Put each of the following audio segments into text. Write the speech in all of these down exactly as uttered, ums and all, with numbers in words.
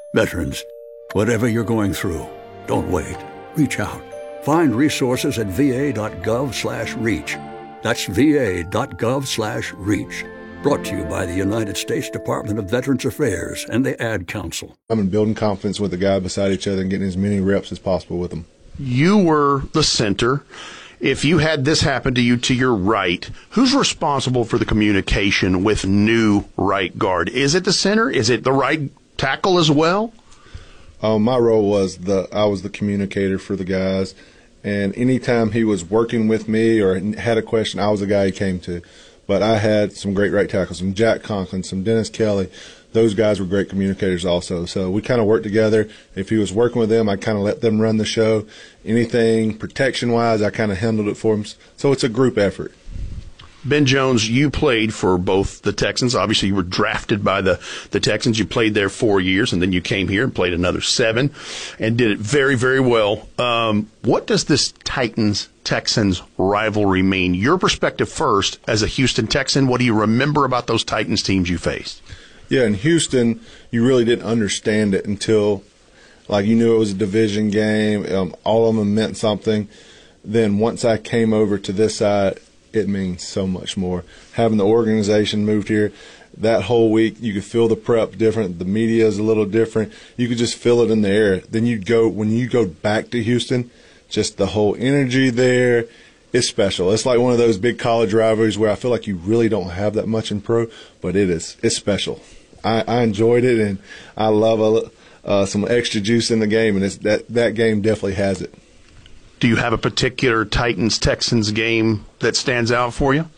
Veterans, whatever you're going through, don't wait. Reach out. Find resources at va.gov slash reach. That's va.gov slash reach. Brought to you by the United States Department of Veterans Affairs and the Ad Council. I'm in building confidence with the guy beside each other and getting as many reps as possible with them. You were the center. If you had this happen to you to your right, who's responsible for the communication with new right guard? Is it the center? Is it the right tackle as well? Um, my role was the I was the communicator for the guys, and anytime he was working with me or had a question, I was the guy he came to. But I had some great right tackles, some Jack Conklin, some Dennis Kelly. Those guys were great communicators also. So we kind of worked together. If he was working with them, I kind of let them run the show. Anything protection-wise, I kind of handled it for him. So it's a group effort. Ben Jones, you played for both the Texans. Obviously, you were drafted by the, the Texans. You played there four years, and then you came here and played another seven and did it very, very well. Um, what does this Titans-Texans rivalry mean? Your perspective first as a Houston Texan. What do you remember about those Titans teams you faced? Yeah, in Houston, you really didn't understand it until, like, you knew it was a division game. Um, all of them meant something. Then once I came over to this side, it means so much more. Having the organization moved here, that whole week, you could feel the prep different. The media is a little different. You could just feel it in the air. Then you'd go, when you go back to Houston, just the whole energy there is special. It's like one of those big college rivalries where I feel like you really don't have that much in pro, but it is. It's special. I, I enjoyed it, and I love a, uh, some extra juice in the game, and it's, that, that game definitely has it. Do you have a particular Titans-Texans game that stands out for you?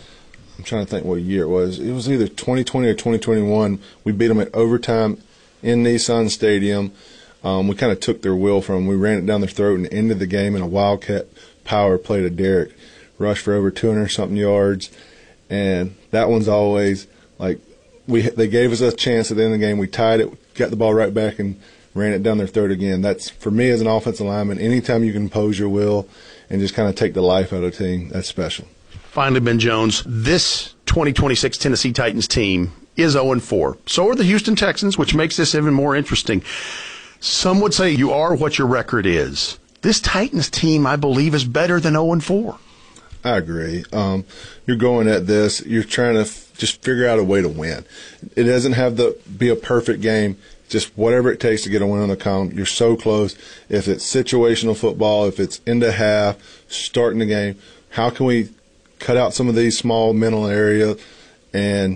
I'm trying to think what year it was. It was either twenty twenty or twenty twenty-one. We beat them at overtime in Nissan Stadium. Um, we kind of took their will from them. We ran it down their throat and ended the game in a Wildcat power play to Derek. Rushed for over two hundred something yards. And that one's always like we they gave us a chance at the end of the game. We tied it, got the ball right back, and ran it down their throat again. That's, for me as an offensive lineman, anytime you can impose your will and just kind of take the life out of a team, that's special. Finally, Ben Jones, this twenty twenty-six Tennessee Titans team is oh and four. So are the Houston Texans, which makes this even more interesting. Some would say you are what your record is. This Titans team, I believe, is better than oh and four. I agree. Um, you're going at this, you're trying to f- just figure out a way to win. It doesn't have to be a perfect game. Just whatever it takes to get a win on the count. You're so close. If it's situational football, if it's into half, starting the game, how can we cut out some of these small mental areas and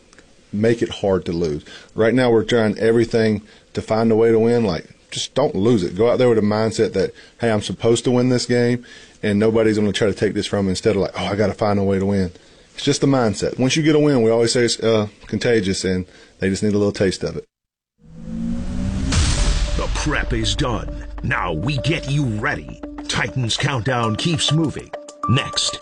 make it hard to lose? Right now we're trying everything to find a way to win. Like, just don't lose it. Go out there with a mindset that, hey, I'm supposed to win this game, and nobody's going to try to take this from me, instead of like, oh, I got to find a way to win. It's just the mindset. Once you get a win, we always say it's uh, contagious, and they just need a little taste of it. The prep is done. Now we get you ready. Titans Countdown keeps moving. Next.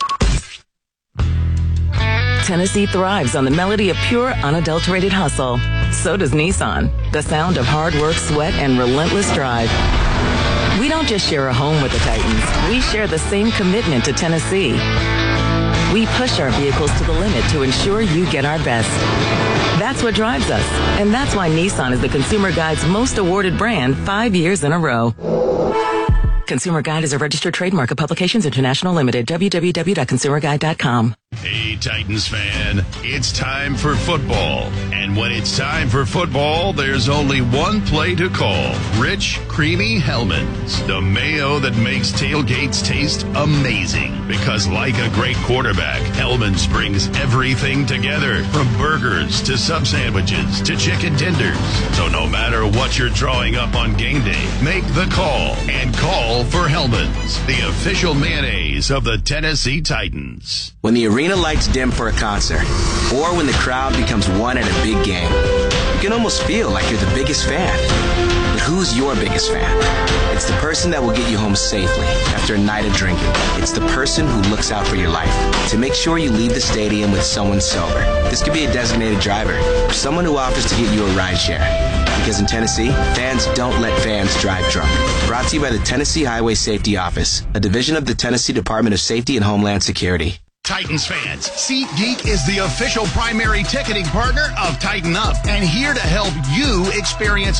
Tennessee thrives on the melody of pure, unadulterated hustle. So does Nissan, the sound of hard work, sweat, and relentless drive. We don't just share a home with the Titans. We share the same commitment to Tennessee. We push our vehicles to the limit to ensure you get our best. That's what drives us, and that's why Nissan is the Consumer Guide's most awarded brand five years in a row. Consumer Guide is a registered trademark of Publications International Limited. w w w dot consumer guide dot com. Hey, Titans fan, it's time for football. And when it's time for football, there's only one play to call. Rich, creamy Hellmann's, the mayo that makes tailgates taste amazing. Because like a great quarterback, Hellmann's brings everything together, from burgers to sub sandwiches to chicken tenders. So no matter what you're drawing up on game day, make the call and call for Hellmann's, the official mayonnaise of the Tennessee Titans. When the arena lights dim for a concert, or when the crowd becomes one at a big game, you can almost feel like you're the biggest fan. But who's your biggest fan? It's the person that will get you home safely after a night of drinking. It's the person who looks out for your life to make sure you leave the stadium with someone sober. This could be a designated driver or someone who offers to get you a ride share. Because in Tennessee, fans don't let fans drive drunk. Brought to you by the Tennessee Highway Safety Office, a division of the Tennessee Department of Safety and Homeland Security. Titans fans, SeatGeek is the official primary ticketing partner of Tighten Up, and here to help you experience